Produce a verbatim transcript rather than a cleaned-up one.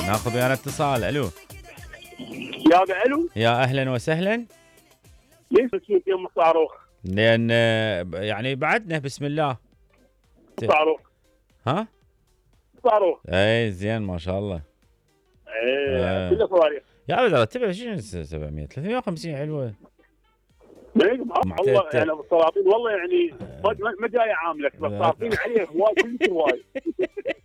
ناخذ ويانا اتصال. الو يا ابو الو، يا اهلا وسهلا. ليش تسوي يوم الصاروخ؟ لان آه، يعني بعدنا بسم الله. صاروخ ها صاروخ اي زين ما شاء الله. ايه آه. كله صواريخ. يا ولد تبع شنو سبعمية ثلاثمية وخمسين حلوه. والله يعني السلاطين والله يعني ما ما جاي عاملك، بس صارفين عليه هواي كلش هواي.